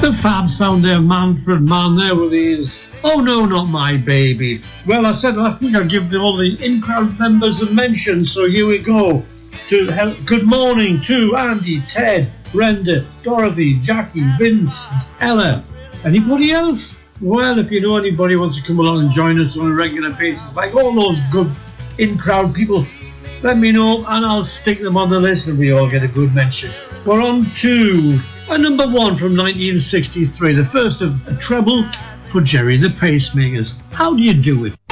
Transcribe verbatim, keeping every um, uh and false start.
The fab sound there, Manfred Mann there with his Oh No Not My Baby. Well, I said last week I'd give all the in-crowd members a mention, so here we go. To help, good morning to Andy, Ted, Brenda, Dorothy, Jackie, Vince, Ella. Anybody else? Well, if you know anybody who wants to come along and join us on a regular basis, like all those good in-crowd people, let me know and I'll stick them on the list and we all get a good mention. We're on to a number one from nineteen sixty-three, the first of a treble for Jerry the Pacemakers. How do you do it?